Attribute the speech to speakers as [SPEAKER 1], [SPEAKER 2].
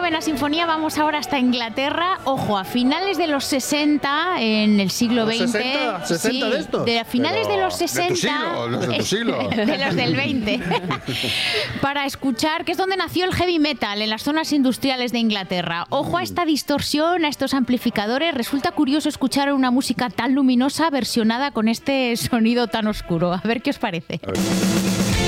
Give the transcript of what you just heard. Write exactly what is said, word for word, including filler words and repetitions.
[SPEAKER 1] Novena Sinfonía vamos ahora hasta Inglaterra. Ojo, a finales de los sesenta, en el siglo veinte.
[SPEAKER 2] ¿sesenta? ¿sesenta
[SPEAKER 1] sí,
[SPEAKER 2] de estos?
[SPEAKER 1] De finales
[SPEAKER 2] Pero
[SPEAKER 1] de los sesenta.
[SPEAKER 2] De tu siglo, los de tu siglo.
[SPEAKER 1] De los del veinte. Para escuchar, que es donde nació el heavy metal, en las zonas industriales de Inglaterra. Ojo a esta distorsión, a estos amplificadores. Resulta curioso escuchar una música tan luminosa versionada con este sonido tan oscuro. A ver qué os parece.
[SPEAKER 2] A ver.